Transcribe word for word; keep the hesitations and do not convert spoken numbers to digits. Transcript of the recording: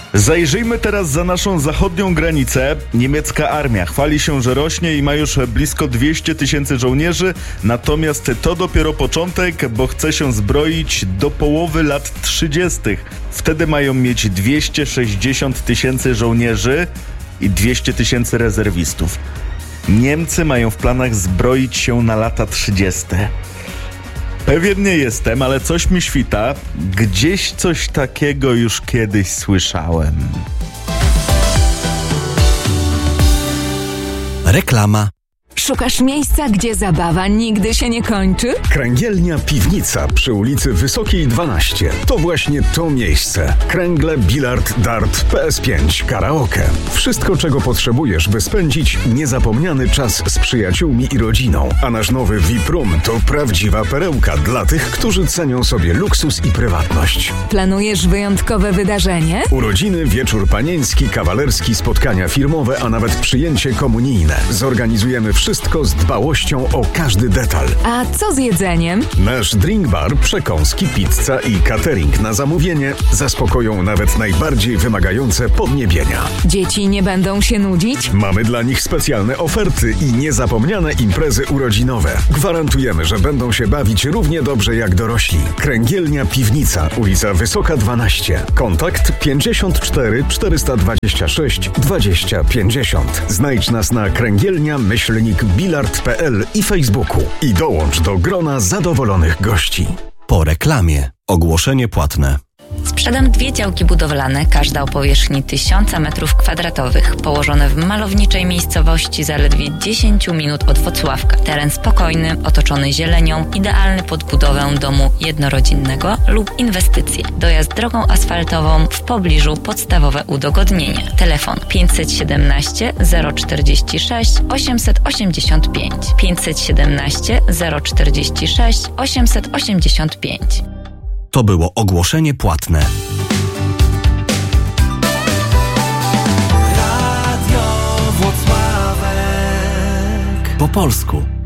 Zajrzyjmy teraz za naszą zachodnią granicę. Niemiecka armia chwali się, że rośnie i ma już blisko dwieście tysięcy żołnierzy, natomiast to dopiero początek, bo chce się zbroić do połowy lat trzydziestych. Wtedy mają mieć dwieście sześćdziesiąt tysięcy żołnierzy i dwieście tysięcy rezerwistów. Niemcy mają w planach zbroić się na lata trzydzieste. Pewien nie jestem, ale coś mi świta. Gdzieś coś takiego już kiedyś słyszałem. Reklama. Szukasz miejsca, gdzie zabawa nigdy się nie kończy? Kręgielnia Piwnica przy ulicy Wysokiej dwanaście. To właśnie to miejsce. Kręgle, bilard, dart, P S pięć, karaoke. Wszystko, czego potrzebujesz, by spędzić niezapomniany czas z przyjaciółmi i rodziną. A nasz nowy V I P Room to prawdziwa perełka dla tych, którzy cenią sobie luksus i prywatność. Planujesz wyjątkowe wydarzenie? Urodziny, wieczór panieński, kawalerski, spotkania firmowe, a nawet przyjęcie komunijne. Zorganizujemy wszystko z dbałością o każdy detal. A co z jedzeniem? Nasz drink bar, przekąski, pizza i catering na zamówienie zaspokoją nawet najbardziej wymagające podniebienia. Dzieci nie będą się nudzić? Mamy dla nich specjalne oferty i niezapomniane imprezy urodzinowe. Gwarantujemy, że będą się bawić równie dobrze jak dorośli. Kręgielnia Piwnica, ulica Wysoka dwanaście. Kontakt pięćdziesiąt cztery czterysta dwadzieścia sześć dwadzieścia pięćdziesiąt. Znajdź nas na kręgielnia myślnik bilard kropka p l i Facebooku i dołącz do grona zadowolonych gości. Po reklamie. Ogłoszenie płatne. Sprzedam dwie działki budowlane, każda o powierzchni tysiąca metrów kwadratowych, położone w malowniczej miejscowości zaledwie dziesięć minut od Włocławka. Teren spokojny, otoczony zielenią, idealny pod budowę domu jednorodzinnego lub inwestycje. Dojazd drogą asfaltową, w pobliżu podstawowe udogodnienia. Telefon pięćset siedemnaście zero czterdzieści sześć osiemset osiemdziesiąt pięć pięćset siedemnaście zero czterdzieści sześć osiemset osiemdziesiąt pięć. To było ogłoszenie płatne. Radio Włocławek. Po polsku.